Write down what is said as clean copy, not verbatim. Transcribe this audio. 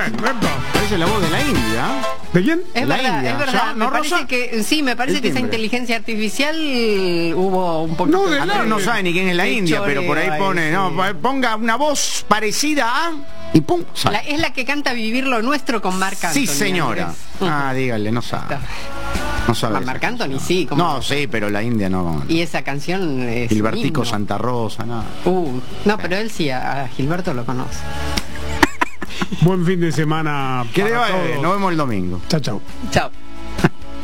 Parece la voz de la India. ¿De quién? Es La verdad, India. es verdad. ¿Ya? ¿No, Me parece Rosa? que sí, me parece El que esa timbre. inteligencia artificial hubo un poquito. No, de A nada. ver, no sabe ni quién es la de India, pero por ahí choreo pone, ahí, no, sí. ponga una voz parecida a y pum, sale. Es la que canta Vivir lo Nuestro con Marc Anthony. Sí, señora. Andrés. Ah, dígale, no sabe. Está. No sabe. Marc esa Anthony canción. sí, como- No, sí, pero la India no. Y esa canción es Gilbertico himno. Santa Rosa, nada. No, pero él sí, a Gilberto lo conoce. Buen fin de semana Que le para vaya bien, todos. nos vemos el domingo. Chao, chao. Chao.